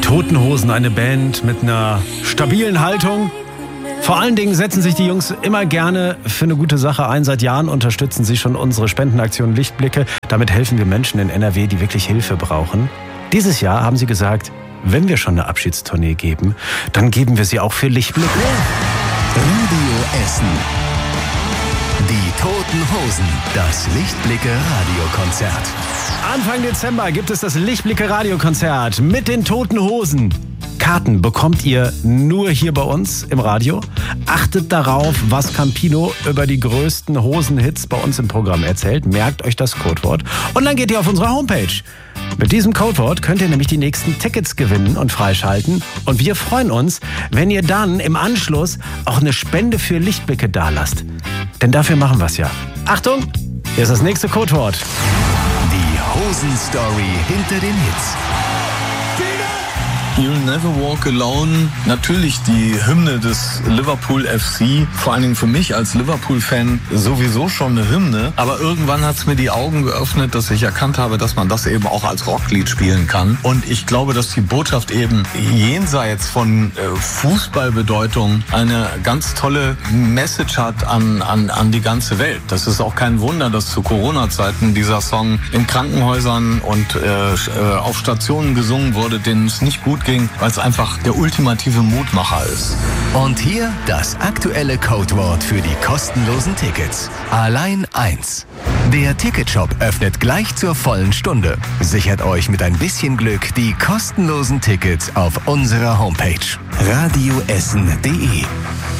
Toten Hosen, eine Band mit einer stabilen Haltung. Vor allen Dingen setzen sich die Jungs immer gerne für eine gute Sache ein. Seit Jahren unterstützen sie schon unsere Spendenaktion Lichtblicke. Damit helfen wir Menschen in NRW, die wirklich Hilfe brauchen. Dieses Jahr haben sie gesagt, wenn wir schon eine Abschiedstournee geben, dann geben wir sie auch für Lichtblicke. Radio Essen. Die Toten Hosen, das Lichtblicke Radiokonzert. Anfang Dezember gibt es das Lichtblicke Radiokonzert mit den Toten Hosen. Karten bekommt ihr nur hier bei uns im Radio. Achtet darauf, was Campino über die größten Hosenhits bei uns im Programm erzählt. Merkt euch das Codewort und dann geht ihr auf unsere Homepage. Mit diesem Codewort könnt ihr nämlich die nächsten Tickets gewinnen und freischalten. Und wir freuen uns, wenn ihr dann im Anschluss auch eine Spende für Lichtblicke dalasst. Denn dafür machen wir es ja. Achtung, hier ist das nächste Codewort. Die Hosen-Story hinter den Hits. You'll Never Walk Alone, natürlich die Hymne des Liverpool FC, vor allen Dingen für mich als Liverpool-Fan sowieso schon eine Hymne, aber irgendwann hat es mir die Augen geöffnet, dass ich erkannt habe, dass man das eben auch als Rocklied spielen kann und ich glaube, dass die Botschaft eben jenseits von Fußballbedeutung eine ganz tolle Message hat an die ganze Welt. Das ist auch kein Wunder, dass zu Corona-Zeiten dieser Song in Krankenhäusern und auf Stationen gesungen wurde, denen es nicht gut ging, weil es einfach der ultimative Mutmacher ist. Und hier das aktuelle Codewort für die kostenlosen Tickets. Allein eins. Der Ticketshop öffnet gleich zur vollen Stunde. Sichert euch mit ein bisschen Glück die kostenlosen Tickets auf unserer Homepage radioessen.de.